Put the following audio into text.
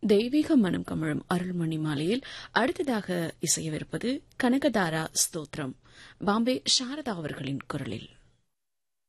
தெய்வீக மனம் கமழும் அருள்மணி மாலையில் அடுத்ததாக இசையவிருப்பது கனகதாரா ஸ்தோத்திரம் பாம்பே சாரதா அவர்களின் குரலில்.